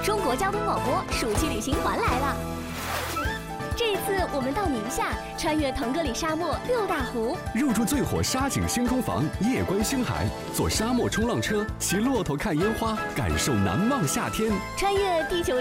中国交通广播暑期旅行团来了。这一次我们到宁夏，穿越腾格里沙漠6大湖， 入住最火沙景星空房，夜观星海，坐沙漠冲浪车，骑骆驼看烟花，感受难忘夏天， 穿越地球